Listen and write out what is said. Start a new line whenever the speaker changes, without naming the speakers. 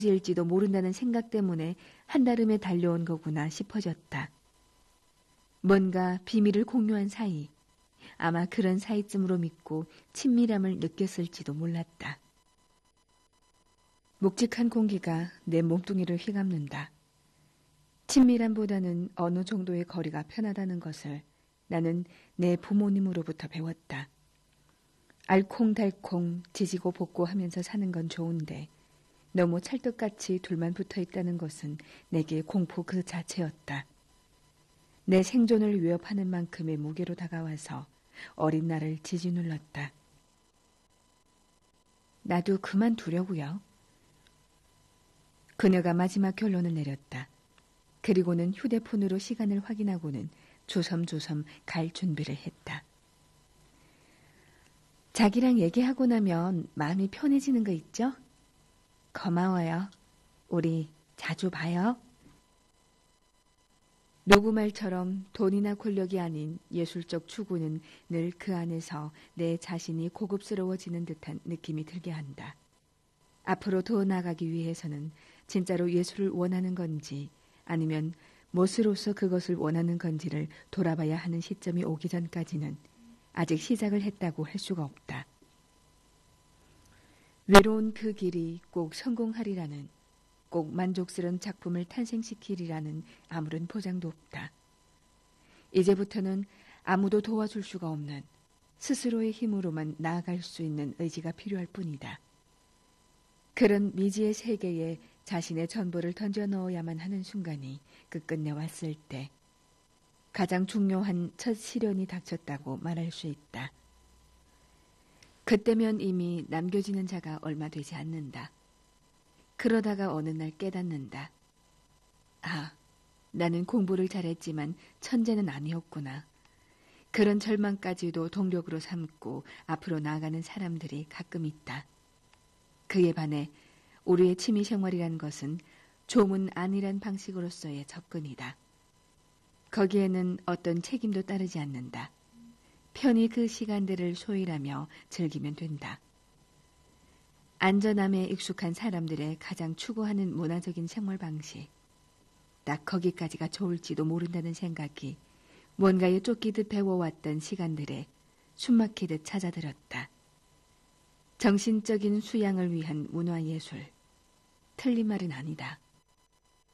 일지도 모른다는 생각 때문에 한달음에 달려온 거구나 싶어졌다. 뭔가 비밀을 공유한 사이, 아마 그런 사이쯤으로 믿고 친밀함을 느꼈을지도 몰랐다. 묵직한 공기가 내 몸뚱이를 휘감는다. 친밀함보다는 어느 정도의 거리가 편하다는 것을 나는 내 부모님으로부터 배웠다. 알콩달콩 지지고 볶고 하면서 사는 건 좋은데 너무 찰떡같이 둘만 붙어 있다는 것은 내게 공포 그 자체였다. 내 생존을 위협하는 만큼의 무게로 다가와서 어린 나를 지지 눌렀다. 나도 그만두려고요. 그녀가 마지막 결론을 내렸다. 그리고는 휴대폰으로 시간을 확인하고는 조섬조섬 갈 준비를 했다. 자기랑 얘기하고 나면 마음이 편해지는 거 있죠? 고마워요. 우리 자주 봐요. 노구말처럼 돈이나 권력이 아닌 예술적 추구는 늘 그 안에서 내 자신이 고급스러워지는 듯한 느낌이 들게 한다. 앞으로 더 나아가기 위해서는 진짜로 예술을 원하는 건지 아니면 무엇으로서 그것을 원하는 건지를 돌아봐야 하는 시점이 오기 전까지는 아직 시작을 했다고 할 수가 없다. 외로운 그 길이 꼭 성공하리라는, 꼭 만족스러운 작품을 탄생시키리라는 아무런 보장도 없다. 이제부터는 아무도 도와줄 수가 없는 스스로의 힘으로만 나아갈 수 있는 의지가 필요할 뿐이다. 그런 미지의 세계에 자신의 전부를 던져 넣어야만 하는 순간이 끝끝내 왔을 때 가장 중요한 첫 시련이 닥쳤다고 말할 수 있다. 그때면 이미 남겨지는 자가 얼마 되지 않는다. 그러다가 어느 날 깨닫는다. 아, 나는 공부를 잘했지만 천재는 아니었구나. 그런 절망까지도 동력으로 삼고 앞으로 나아가는 사람들이 가끔 있다. 그에 반해 우리의 취미생활이란 것은 조문 아니란 방식으로서의 접근이다. 거기에는 어떤 책임도 따르지 않는다. 편히 그 시간들을 소일하며 즐기면 된다. 안전함에 익숙한 사람들의 가장 추구하는 문화적인 생활 방식. 딱 거기까지가 좋을지도 모른다는 생각이 뭔가에 쫓기듯 배워왔던 시간들에 숨막히듯 찾아들었다. 정신적인 수양을 위한 문화예술. 틀린 말은 아니다.